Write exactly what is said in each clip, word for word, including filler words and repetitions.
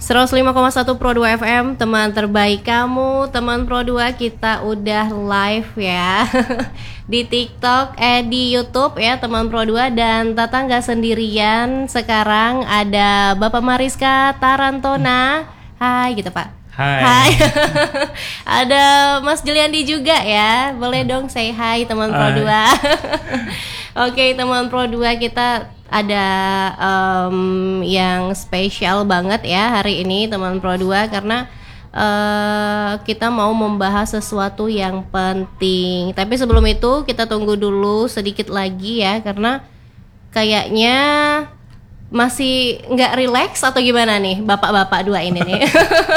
seratus lima koma satu Pro dua F M, teman terbaik kamu, teman Pro dua, kita udah live ya di TikTok, eh di YouTube ya teman Pro dua. Dan Tata nggak sendirian, sekarang ada Bapak Mariska Tarantona. Hai gitu Pak. Hai. Hai. Ada Mas Juliandi juga ya. Boleh dong say hi teman Pro dua. Oke teman Pro dua, kita ada um, yang spesial banget ya hari ini teman Pro dua, karena uh, kita mau membahas sesuatu yang penting. Tapi sebelum itu kita tunggu dulu sedikit lagi ya, karena kayaknya masih nggak relax atau gimana nih bapak-bapak dua ini nih.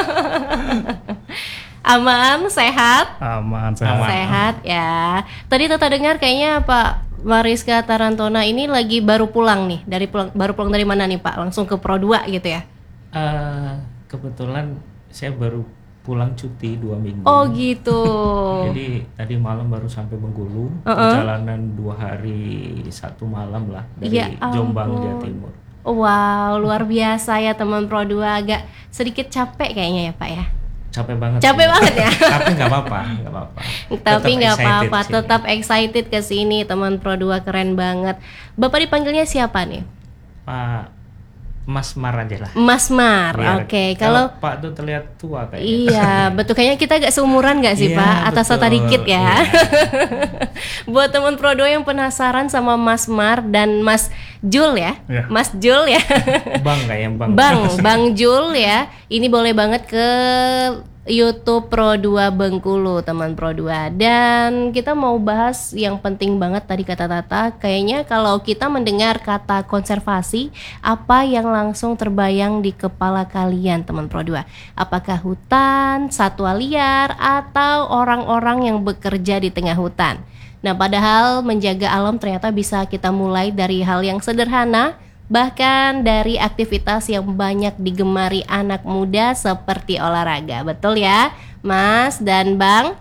Aman, sehat? Aman, sehat. Sehat ya. Tadi Tata dengar kayaknya Pak Mariska Tarantona ini lagi baru pulang nih, dari pulang, baru pulang dari mana nih Pak? Langsung ke Pro dua gitu ya? Uh, kebetulan saya baru pulang cuti dua minggu. Oh gitu. Jadi tadi malam baru sampai Bengkulu, uh-uh. perjalanan dua hari satu malam lah dari ya Jombang, Jawa Timur. Wow, luar biasa ya teman Pro dua, agak sedikit capek kayaknya ya Pak ya? Capek banget. Capek sih. banget ya. Tapi nggak apa-apa, nggak apa-apa. Tapi nggak apa-apa, sini. tetap excited ke sini teman Pro dua, keren banget. Bapak dipanggilnya siapa nih? Pak Mas Mar aja lah. Mas Mar, ya, oke. Okay. Kalau Kalau Pak tuh terlihat tua kayaknya. Iya, betul, kayaknya kita agak seumuran nggak sih Iya, Pak? Atas betul. Tata dikit ya. Iya. Buat teman Pro dua yang penasaran sama Mas Mar dan Mas Jul ya, Iya. Mas Jul ya. Bang kayaknya Bang. Bang, Bang Jul ya. Ini boleh banget ke YouTube Pro dua Bengkulu teman Pro dua. Dan kita mau bahas yang penting banget tadi kata Tata. Kayaknya kalau kita mendengar kata konservasi, apa yang langsung terbayang di kepala kalian teman Pro dua? Apakah hutan, satwa liar, atau orang-orang yang bekerja di tengah hutan? Nah, padahal menjaga alam ternyata bisa kita mulai dari hal yang sederhana, bahkan dari aktivitas yang banyak digemari anak muda seperti olahraga. Betul ya, Mas dan Bang?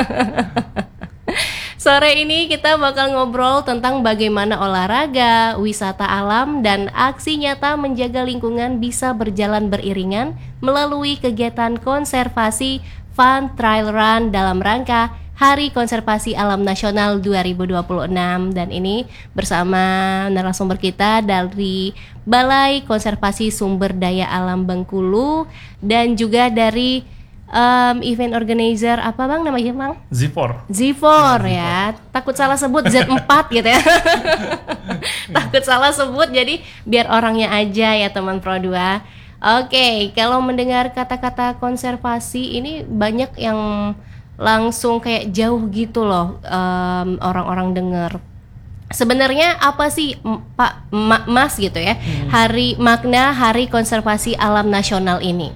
Sore ini kita bakal ngobrol tentang bagaimana olahraga, wisata alam, dan aksi nyata menjaga lingkungan bisa berjalan beriringan melalui kegiatan konservasi Fun Trail Run dalam rangka Hari Konservasi Alam Nasional dua ribu dua puluh enam. Dan ini bersama narasumber kita dari Balai Konservasi Sumber Daya Alam Bengkulu, dan juga dari um, event organizer apa Bang namanya Bang? Z four. Z four ya. Takut salah sebut Z four gitu ya. Takut salah sebut, jadi biar orangnya aja ya teman Pro dua. Oke, kalau mendengar kata-kata konservasi ini banyak yang langsung kayak jauh gitu loh, um, orang-orang dengar. Sebenarnya apa sih Pak Ma, Mas gitu ya, hmm. hari makna Hari Konservasi Alam Nasional ini?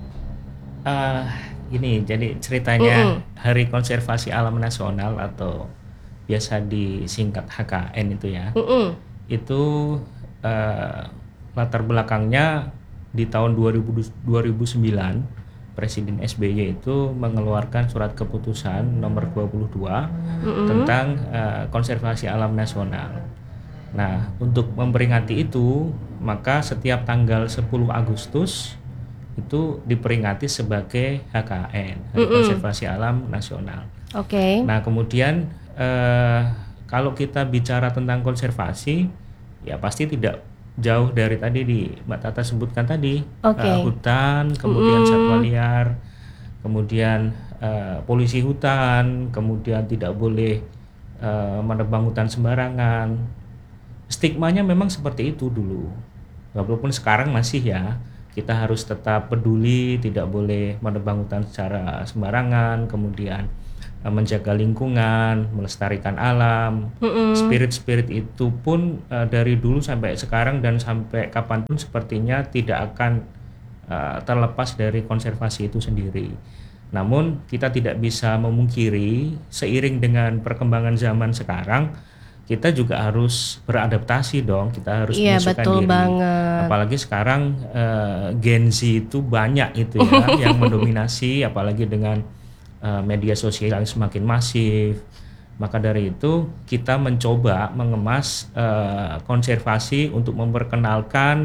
Uh, ini jadi ceritanya Mm-mm. Hari Konservasi Alam Nasional atau biasa disingkat H K N itu ya. Mm-mm. Itu uh, latar belakangnya di tahun dua ribu sembilan. Presiden S B Y itu mengeluarkan surat keputusan nomor dua puluh dua mm-hmm. tentang uh, konservasi alam nasional. Nah, untuk memperingati itu, maka setiap tanggal sepuluh Agustus itu diperingati sebagai H K N, Hari mm-hmm. Konservasi Alam Nasional. Oke. Okay. Nah, kemudian uh, kalau kita bicara tentang konservasi, ya pasti tidak jauh dari tadi di Mbak Tata sebutkan tadi, okay. uh, hutan, kemudian mm. satwa liar, kemudian uh, polisi hutan, kemudian tidak boleh uh, menebang hutan sembarangan. Stigmanya memang seperti itu dulu, walaupun sekarang masih ya, kita harus tetap peduli, tidak boleh menebang hutan secara sembarangan, kemudian menjaga lingkungan, melestarikan alam. Mm-mm. Spirit-spirit itu pun uh, dari dulu sampai sekarang dan sampai kapanpun sepertinya tidak akan uh, terlepas dari konservasi itu sendiri. Namun kita tidak bisa memungkiri, seiring dengan perkembangan zaman sekarang, kita juga harus beradaptasi dong, kita harus iya, menyesuaikan betul diri. Banget. Apalagi sekarang uh, Gen Z itu banyak itu ya yang mendominasi, apalagi dengan uh, media sosial yang semakin masif. Maka dari itu kita mencoba mengemas uh, konservasi untuk memperkenalkan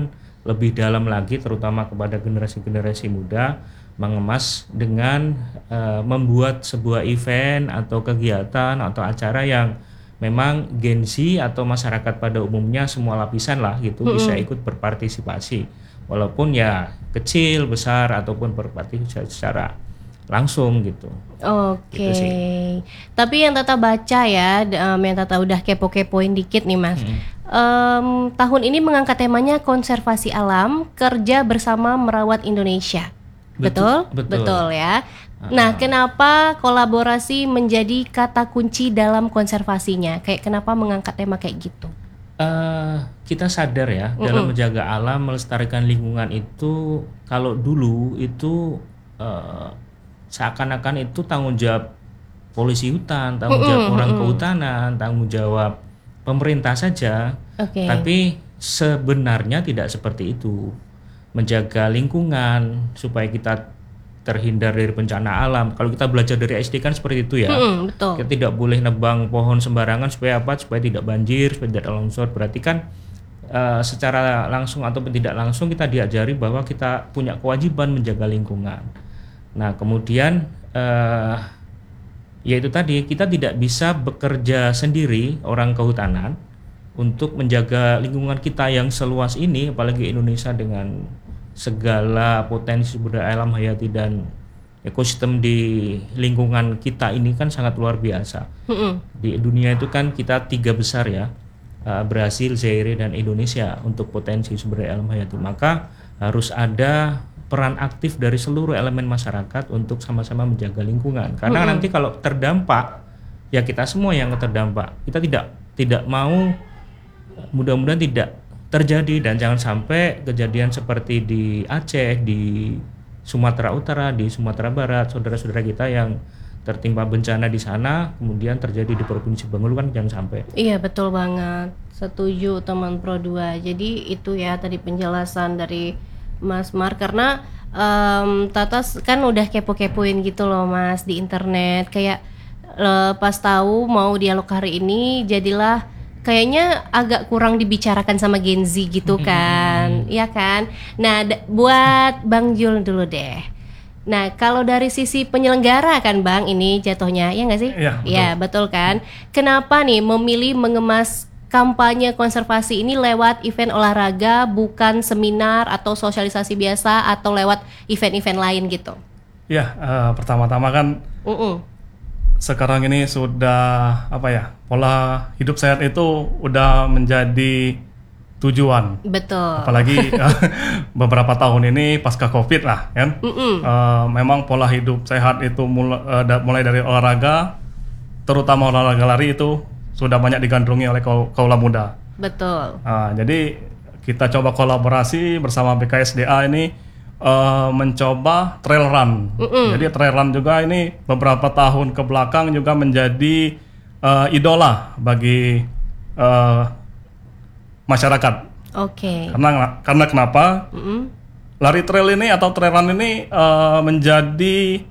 lebih dalam lagi, terutama kepada generasi-generasi muda, mengemas dengan uh, membuat sebuah event atau kegiatan atau acara yang memang Gen Z atau masyarakat pada umumnya semua lapisan lah gitu mm-hmm. bisa ikut berpartisipasi, walaupun ya kecil, besar ataupun berpartisipasi secara langsung gitu. Oke. Gitu sih. Tapi yang Tata baca ya, um, yang Tata udah kepo-kepoin dikit nih Mas. Hmm. Um, tahun ini mengangkat temanya konservasi alam, kerja bersama merawat Indonesia. Betul? Betul, betul. Betul ya. Nah, kenapa kolaborasi menjadi kata kunci dalam konservasinya? Kayak kenapa mengangkat tema kayak gitu? Uh, kita sadar ya, mm-hmm. dalam menjaga alam, melestarikan lingkungan itu, kalau dulu itu uh, seakan-akan itu tanggung jawab polisi hutan, tanggung jawab mm-hmm. orang kehutanan, tanggung jawab pemerintah saja. Okay. Tapi sebenarnya tidak seperti itu. Menjaga lingkungan supaya kita terhindar dari bencana alam. Kalau kita belajar dari S D kan seperti itu ya. Mm, betul. Kita tidak boleh nebang pohon sembarangan supaya apa? Supaya tidak banjir, supaya tidak longsor. Berarti kan uh, secara langsung ataupun tidak langsung kita diajari bahwa kita punya kewajiban menjaga lingkungan. Nah, kemudian uh, yaitu tadi kita tidak bisa bekerja sendiri orang kehutanan untuk menjaga lingkungan kita yang seluas ini, apalagi Indonesia dengan segala potensi sumber daya alam hayati dan ekosistem di lingkungan kita ini kan sangat luar biasa. Mm-hmm. Di dunia itu kan kita tiga besar ya, uh, Brasil, Zaire dan Indonesia untuk potensi sumber daya alam hayati. Maka harus ada peran aktif dari seluruh elemen masyarakat untuk sama-sama menjaga lingkungan. Karena mm-hmm. nanti kalau terdampak ya kita semua yang terdampak. Kita tidak tidak mau, mudah-mudahan tidak terjadi dan jangan sampai kejadian seperti di Aceh, di Sumatera Utara, di Sumatera Barat, saudara-saudara kita yang tertimpa bencana di sana kemudian terjadi di Provinsi Bengkulu kan jangan sampai. Iya betul banget, setuju teman Pro dua. Jadi itu ya tadi penjelasan dari Mas Mar, karena um, Tata kan udah kepo-kepoin gitu loh Mas di internet, kayak uh, pas tahu mau dialog hari ini jadilah kayaknya agak kurang dibicarakan sama Gen Z gitu kan, ya kan. Nah d- buat Bang Jul dulu deh. Nah kalau dari sisi penyelenggara kan Bang ini jatuhnya, ya nggak sih? Iya betul. Ya betul kan. Kenapa nih memilih mengemas kampanye konservasi ini lewat event olahraga, bukan seminar atau sosialisasi biasa atau lewat event-event lain gitu? Ya uh, pertama-tama kan. Uh-uh. Sekarang ini sudah apa ya, pola hidup sehat itu udah menjadi tujuan. Betul. Apalagi beberapa tahun ini pasca Covid lah kan. Uh, memang pola hidup sehat itu mulai, uh, da- mulai dari olahraga, terutama olahraga lari itu sudah banyak digandrungi oleh kaum kaula muda. Betul. Uh, jadi kita coba kolaborasi bersama B K S D A ini. Uh, mencoba trail run. Mm-mm. Jadi trail run juga ini beberapa tahun ke belakang juga menjadi uh, idola bagi uh, masyarakat. Oke. Okay. Karena karena kenapa? Mm-mm. Lari trail ini atau trail run ini uh, menjadi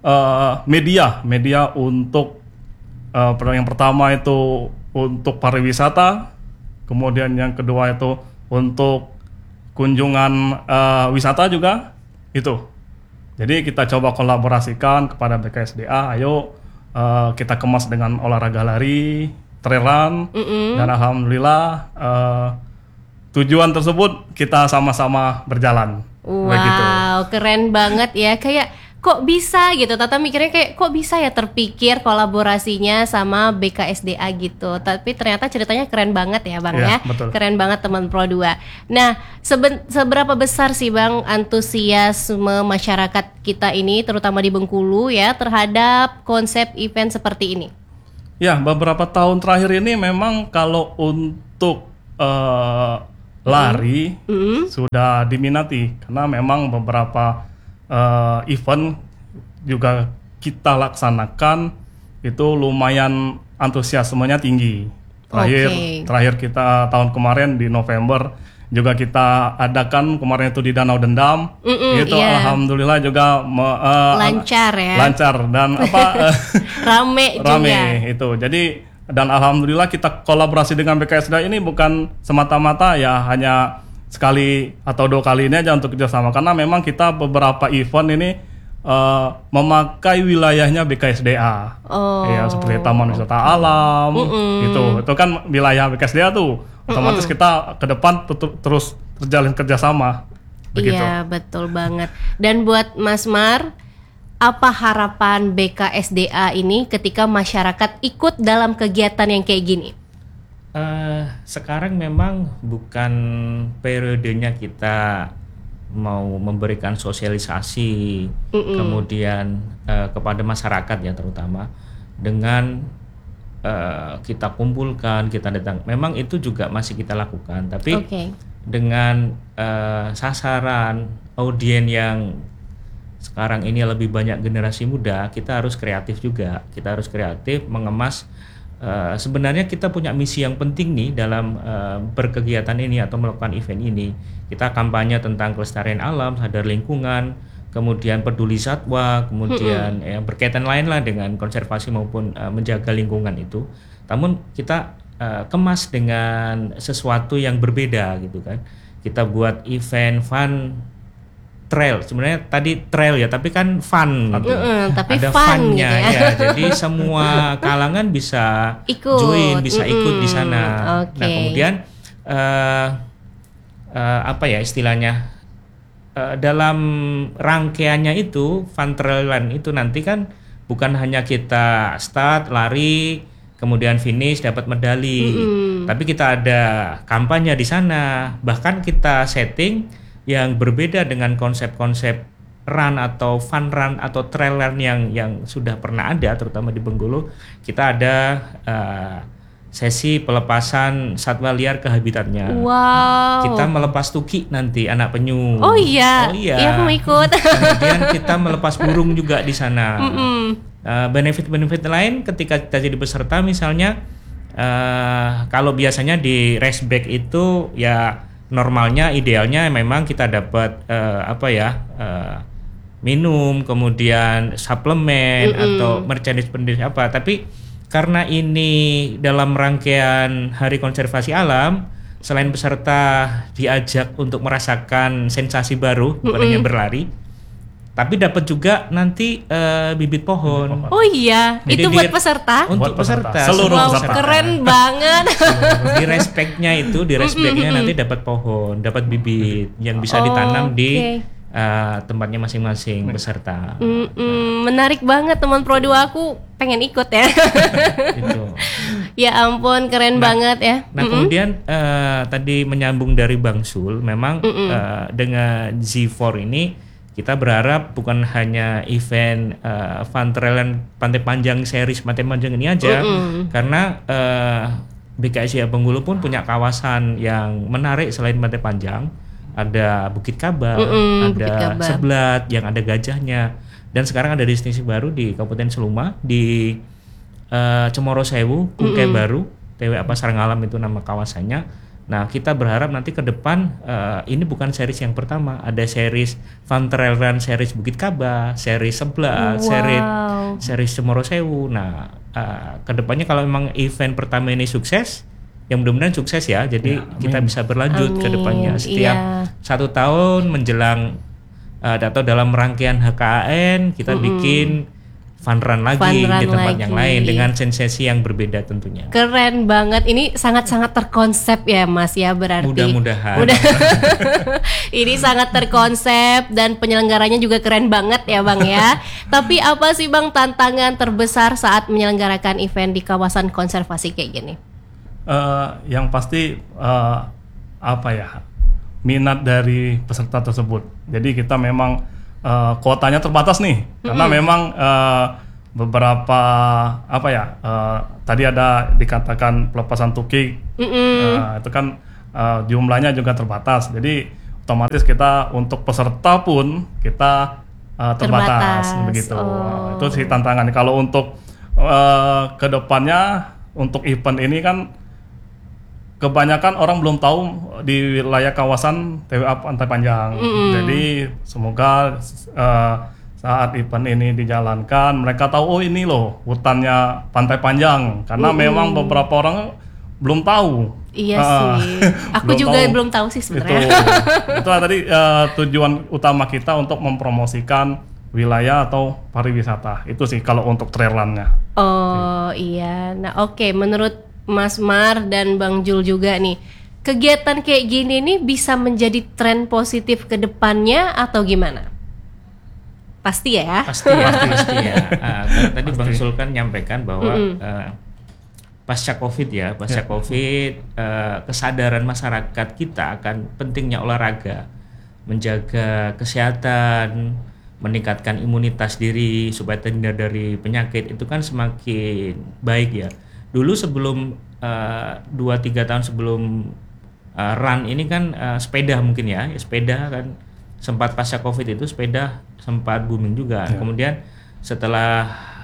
uh, media media untuk uh, yang pertama itu untuk pariwisata, kemudian yang kedua itu untuk kunjungan uh, wisata juga itu. Jadi kita coba kolaborasikan kepada B K S D A, ayo uh, kita kemas dengan olahraga lari, trail run, mm-hmm. dan alhamdulillah uh, tujuan tersebut kita sama-sama berjalan. Wow, begitu. Keren banget ya. Kayak kok bisa gitu, Tata mikirnya kayak kok bisa ya terpikir kolaborasinya sama B K S D A gitu. Tapi ternyata ceritanya keren banget ya Bang ya, ya. Betul. Keren banget teman Pro dua. Nah seben- seberapa besar sih Bang antusiasme masyarakat kita ini terutama di Bengkulu ya terhadap konsep event seperti ini? Ya beberapa tahun terakhir ini memang kalau untuk uh, lari mm-hmm. sudah diminati karena memang beberapa Uh, event juga kita laksanakan itu lumayan antusiasmenya tinggi. Terakhir okay. terakhir kita tahun kemarin di November juga kita adakan kemarin itu di Danau Dendam. Mm-mm, itu yeah. alhamdulillah juga me, uh, lancar ya. Lancar dan apa rame juga. Rame itu. Jadi dan alhamdulillah kita kolaborasi dengan B K S D A ini bukan semata-mata ya hanya sekali atau dua kali ini aja untuk kerjasama, karena memang kita beberapa event ini uh, memakai wilayahnya B K S D A, Oh. ya seperti Taman Wisata Alam, Mm-mm. itu itu kan wilayah B K S D A tuh, otomatis kita ke depan ter- terus terjalin kerjasama. Begitu. Iya, betul banget. Dan buat Mas Mar, apa harapan B K S D A ini ketika masyarakat ikut dalam kegiatan yang kayak gini? Eh, sekarang memang bukan periodenya kita mau memberikan sosialisasi kemudian eh, kepada masyarakat ya, terutama dengan eh, kita kumpulkan, kita datang. Memang itu juga masih kita lakukan, tapi Oke. dengan eh, sasaran audien yang sekarang ini lebih banyak generasi muda, kita harus kreatif juga. Kita harus kreatif mengemas. Uh, sebenarnya kita punya misi yang penting nih dalam uh, berkegiatan ini atau melakukan event ini. Kita kampanye tentang kelestarian alam, sadar lingkungan, kemudian peduli satwa, kemudian ya, berkaitan lain lah dengan konservasi maupun uh, menjaga lingkungan itu. Namun kita uh, kemas dengan sesuatu yang berbeda gitu kan. Kita buat event fun trail, sebenarnya tadi trail ya, tapi kan fun gitu. Mm-mm, tapi ada fun funnya gitu ya. ya. Jadi semua kalangan bisa Ikut. join, bisa Mm-mm, ikut di sana. oke. Nah kemudian eh, eh, apa ya istilahnya, eh, dalam rangkaiannya itu fun trailan itu nanti kan bukan hanya kita start lari kemudian finish dapat medali, tapi kita ada kampanye di sana, bahkan kita setting yang berbeda dengan konsep-konsep run atau fun run atau trail run yang yang sudah pernah ada, terutama di Bengkulu. Kita ada uh, sesi pelepasan satwa liar ke habitatnya. Wow. Kita melepas tuki nanti, anak penyu. Oh iya. Oh iya. Iya, aku mau ikut. Kemudian kita melepas burung juga di sana. Mm-mm. Uh, benefit-benefit lain ketika kita jadi peserta misalnya, uh, kalau biasanya di raceback itu ya normalnya idealnya memang kita dapat uh, apa ya uh, minum, kemudian suplemen Mm-mm. atau merchandise-merchandise apa, tapi karena ini dalam rangkaian Hari Konservasi Alam, selain peserta diajak untuk merasakan sensasi baru bukan hanya berlari, tapi dapat juga nanti uh, bibit pohon. Oh iya, Jadi itu di- buat peserta. Untuk Buat peserta. peserta, Seluruh Wow, peserta. keren banget. Di respectnya itu, di respectnya nanti dapat pohon, dapat bibit yang bisa ditanam di Oke. uh, tempatnya masing-masing peserta. Mm-mm, menarik banget teman Pro dua, aku pengen ikut ya. Gitu. Ya ampun, keren banget ya. Nah kemudian eh, tadi menyambung dari Bang Sul, memang eh, dengan Z empat ini kita berharap bukan hanya event eh, Fun Trailan Pantai Panjang series Pantai Panjang ini aja, karena eh, B K S D A Bengkulu pun punya kawasan yang menarik selain Pantai Panjang. Ada Bukit Kaba, Mm-mm, ada Bukit Kaba. Seblat yang ada gajahnya, dan sekarang ada destinasi baru di Kabupaten Seluma di uh, Cemoro Sewu, Kungkai Baru, T W A Pasar Ngalam itu nama kawasannya. Nah kita berharap nanti ke depan uh, ini bukan series yang pertama, ada series Fun Trail Run, series Bukit Kaba, series Seblat, Wow. series series Cemoro Sewu. Nah uh, ke depannya kalau memang event pertama ini sukses, yang mudah-mudahan sukses ya, jadi kita bisa berlanjut ke Amin, depannya setiap iya. satu tahun menjelang uh, atau dalam rangkaian H K A N kita bikin fun run lagi Fun run di tempat lagi. yang lain dengan sensasi yang berbeda tentunya. Keren banget. Ini sangat-sangat terkonsep ya Mas ya, berarti. Mudah-mudahan. Mudah- Ini sangat terkonsep dan penyelenggaranya juga keren banget ya Bang ya. Tapi apa sih Bang tantangan terbesar saat menyelenggarakan event di kawasan konservasi kayak gini? Eh, yang pasti eh, apa ya, minat dari peserta tersebut. Jadi kita memang eh, kuotanya terbatas nih, karena memang eh, beberapa apa ya, eh, tadi ada dikatakan pelepasan tukik, eh, itu kan eh, jumlahnya juga terbatas. Jadi otomatis kita untuk peserta pun kita eh, terbatas, Terbatas, begitu. oh. Itu sih tantangan. Kalau untuk eh, kedepannya untuk event ini kan kebanyakan orang belum tahu di wilayah kawasan T W A Pantai Panjang. Jadi semoga uh, saat event ini dijalankan mereka tahu, oh ini loh hutannya Pantai Panjang, karena memang beberapa orang belum tahu Iya Ah, sih. Aku belum juga tahu. belum tahu sih Itu, sebenarnya. itu tadi eh, tujuan utama kita untuk mempromosikan wilayah atau pariwisata. Itu sih kalau untuk trail run-nya. Oh iya. Nah oke, menurut Mas Mar dan Bang Jul juga nih, kegiatan kayak gini nih bisa menjadi tren positif ke depannya atau gimana? Pasti ya. Pasti ya, pasti ya. Ah, karena tadi Bang Sul kan nyampaikan bahwa eh, pasca Covid ya, pasca Covid eh, kesadaran masyarakat kita akan pentingnya olahraga, menjaga kesehatan, meningkatkan imunitas diri supaya terhindar dari penyakit itu kan semakin baik ya. Dulu sebelum eh, dua tiga tahun sebelum eh, run ini kan eh, sepeda mungkin ya, ya sepeda kan sempat pasca Covid itu sepeda sempat booming juga. Kemudian setelah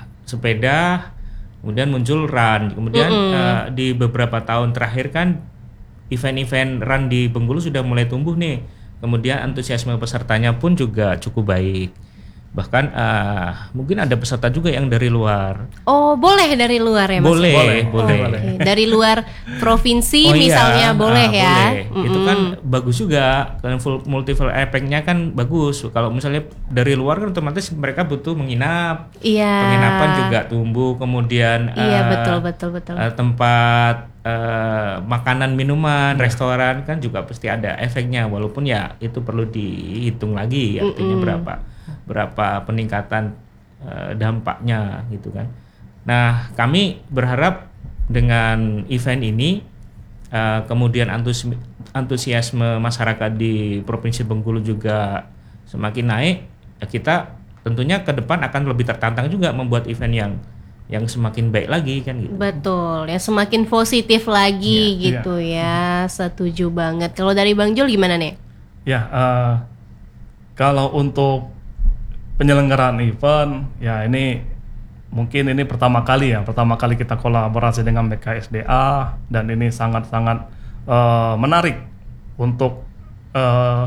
sepeda kemudian muncul run. Kemudian eh, di beberapa tahun terakhir kan event-event run di Bengkulu sudah mulai tumbuh nih. Kemudian antusiasme pesertanya pun juga cukup baik. Bahkan eh, mungkin ada peserta juga yang dari luar. Oh boleh dari luar ya Mas? Boleh, Boleh, boleh. Oke, dari luar provinsi Oh iya, misalnya boleh ah, ya. boleh. Itu kan bagus juga, kan full multiple effect-nya kan bagus. Kalau misalnya dari luar kan otomatis mereka butuh menginap, Iya. penginapan juga tumbuh, kemudian Iya eh, betul betul betul. eh, tempat eh, makanan minuman, restoran kan juga pasti ada efeknya. Walaupun ya itu perlu dihitung lagi, artinya berapa berapa peningkatan eh, dampaknya gitu kan. Nah kami berharap dengan event ini eh, kemudian antus antusiasme masyarakat di Provinsi Bengkulu juga semakin naik, ya kita tentunya ke depan akan lebih tertantang juga membuat event yang yang semakin baik lagi kan gitu. Betul, yang semakin positif lagi Iya, gitu ya. Setuju banget. Kalau dari Bang Jul gimana nih? Ya, eh, kalau untuk penyelenggaraan event, ya ini mungkin ini pertama kali ya, pertama kali kita kolaborasi dengan B K S D A dan ini sangat-sangat eh, menarik untuk eh,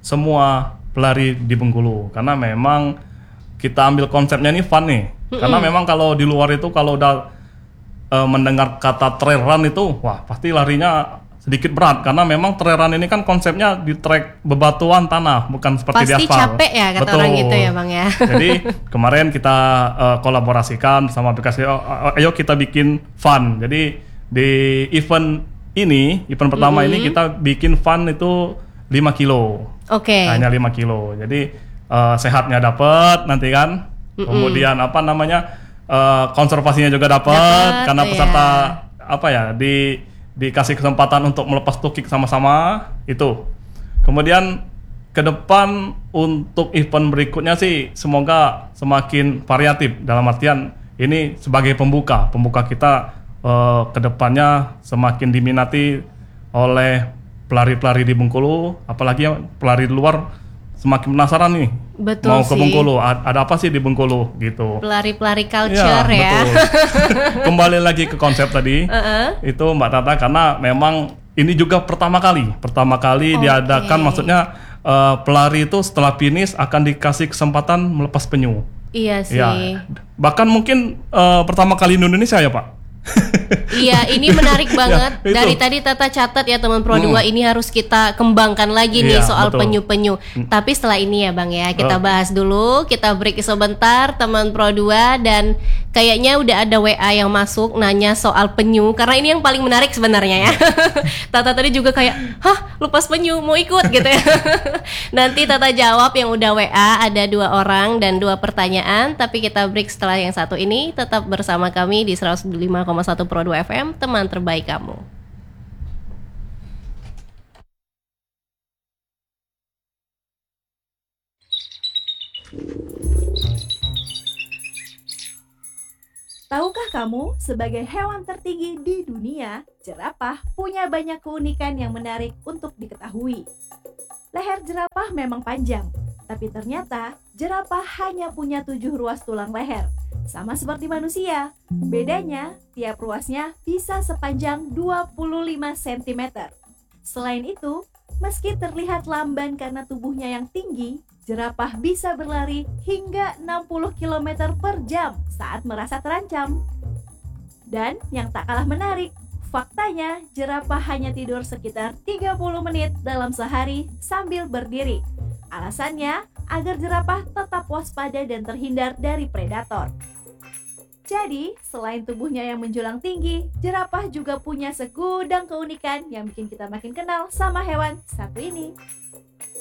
semua pelari di Bengkulu karena memang kita ambil konsepnya ini fun nih, karena memang kalau di luar itu kalau udah eh, mendengar kata trail run itu, wah pasti larinya sedikit berat karena memang trail run ini kan konsepnya di trek bebatuan tanah bukan seperti di Pasti aspal. capek ya kata Betul. orang gitu ya Bang ya. Jadi kemarin kita uh, kolaborasikan sama aplikasi, oh, oh, ayo kita bikin fun. Jadi di event ini, event pertama ini kita bikin fun itu lima kilo. Oke. Hanya lima kilo. Jadi uh, sehatnya dapat nanti kan. Kemudian apa namanya? uh, konservasinya juga dapat Dapet, karena iya. peserta apa ya, di dikasih kesempatan untuk melepas tukik sama-sama itu. Kemudian ke depan untuk event berikutnya sih semoga semakin variatif dalam artian ini sebagai pembuka, pembuka kita eh, ke depannya semakin diminati oleh pelari-pelari di Bengkulu, apalagi yang pelari di luar semakin penasaran nih. Betul mau ke sih. Bengkulu, a- ada apa sih di Bengkulu gitu. Pelari-pelari culture ya. betul. Kembali lagi ke konsep tadi, Uh-uh. itu Mbak Tata karena memang ini juga pertama kali, pertama kali Oke. diadakan, maksudnya eh, pelari itu setelah finish akan dikasih kesempatan melepas penyu. Iya sih. Ya, bahkan mungkin eh, pertama kali di Indonesia ya Pak. Iya, ini menarik banget. itu. Dari tadi Tata catat ya teman Pro dua, ini harus kita kembangkan lagi nih Iya, soal betul. penyu-penyu. Tapi setelah ini ya Bang ya, kita Oh. bahas dulu, kita break sebentar teman Pro dua, dan kayaknya udah ada W A yang masuk nanya soal penyu karena ini yang paling menarik sebenarnya ya. Tata tadi juga kayak, "Hah, lepas penyu mau ikut?" gitu ya. Nanti Tata jawab yang udah W A, ada dua orang dan dua pertanyaan, tapi kita break setelah yang satu ini. Tetap bersama kami di seratus lima koma satu Pro dua F M, teman terbaik kamu. Tahukah kamu, sebagai hewan tertinggi di dunia, jerapah punya banyak keunikan yang menarik untuk diketahui. Leher jerapah memang panjang, tapi ternyata jerapah hanya punya tujuh ruas tulang leher, sama seperti manusia. Bedanya, tiap ruasnya bisa sepanjang dua puluh lima sentimeter. Selain itu, meski terlihat lamban karena tubuhnya yang tinggi, jerapah bisa berlari hingga enam puluh kilometer per jam saat merasa terancam. Dan yang tak kalah menarik, Faktanya, jerapah hanya tidur sekitar tiga puluh menit dalam sehari sambil berdiri. Alasannya, agar jerapah tetap waspada dan terhindar dari predator. Jadi, selain tubuhnya yang menjulang tinggi, jerapah juga punya segudang keunikan yang bikin kita makin kenal sama hewan satu ini.